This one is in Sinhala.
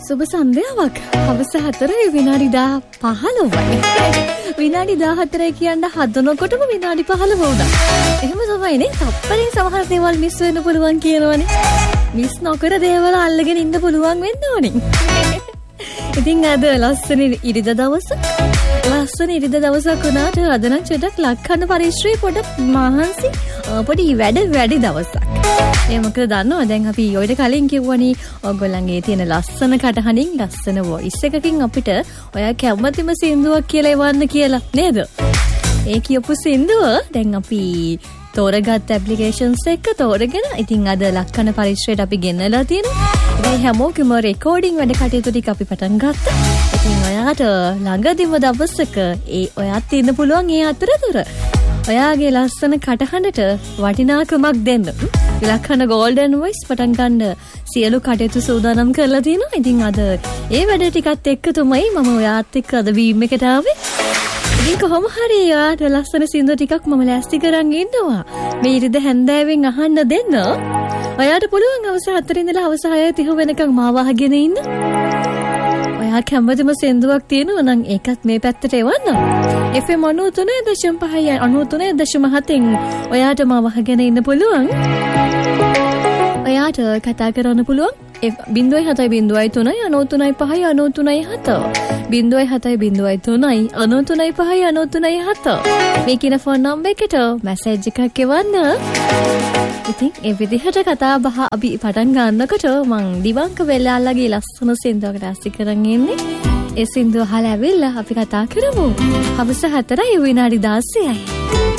සුබ සන්ධ්‍යාවක්. හවස 4 විනාඩි 15යි. විනාඩි 14 කියන්න හදනකොටම විනාඩි 15 වුණා. එහෙම තමයිනේ. තප්පරෙන් සමහර දේවල් මිස් වෙන්න පුළුවන් කියනවනේ. මිස් නොකර දේවල් අල්ලගෙන ඉන්න පුළුවන් වෙන්න ඕනේ. ඉතින් අද ලස්සන ඉරිදා දවසක්. ලස්සන ඉරිදා දවසක් වුණාට අද නම් චුට්ටක් ලක්කන්න පරිශ්‍රයේ පොඩක් මහන්සි පොඩි වැඩි දවසක්. ඒ මොකද දන්නවද දැන් අපි ඔයිට කලින් කිව්වනේ ඔයගොල්ලන්ගේ තියෙන ලස්සන කටහඬින් ලස්සන වොයිස් එකකින් අපිට ඔයා කැමතිම සින්දුවක් කියලා එවන්න කියලා නේද? ඒ කියපු සින්දුව දැන් අපි තෝරගත් ඇප්ලිකේෂන්ස් එක තෝරගෙන ඉතින් අද ලක්කන පරිශ්‍රයට අපි ගෙන්නලා තියෙනවා. ඉතින් හැමෝගෙම රෙකෝඩින් වැඩ කටයුතු ටික අපි පටන් ගත්තා. ඉතින් ඔයාට ළඟදිම දවසක ඔයාත් ඉන්න පුළුවන් ඒ අතරතුර ඔයාගේ ලස්සන කටහඬට වටිනාකමක් දෙන්න. ලක්කන ගෝල්ඩන් වොයිස් පටන් ගන්න සියලු කටයුතු සූදානම් කරලා තියෙනවා. ඉතින් අද ඒ වැඩ ටිකත් එක්ක තමයි මම ඔයාත් එක්ක අද බීම් එකට ආවේ. ඉතින් කොහොම හරි ඔයාට ලස්සන සින්දු ටිකක් මම ලෑස්ති කරන් ඉන්නවා. මේ ඉරිද හැන්දෑවෙන් අහන්න දෙන්න. ඔයාට පුළුවන් හවස 4 ඉඳලා හවස 6:30 වෙනකන් මාව අහගෙන ඉන්න. ඔයා කැමතිම සින්දුවක් තියෙනවා නම් ඒකත් මේ පැත්තට එවන්න. FM 93.5 93.7 ඔයාට මාව අහගෙන ඉන්න පුළුවන්. ඔයාට කතා කරන්න පුළුවන් 0703 93.5 93.7 මේ කියන ෆෝන් නම්බර් එකට මැසේජ් එකක් එවන්න. ඉතින් ඒ විදිහට කතා බහ අපි පටන් ගන්නකොට මං දිවංක වෙලාල්ලාගේ ලස්සන සින්දුවකට ඇස්ති කරන් ඉන්නේ. ඒ සින්දුව අහලා ඇවිල්ලා අපි කතා කරමු. හවස 4 විනාඩි 16යි.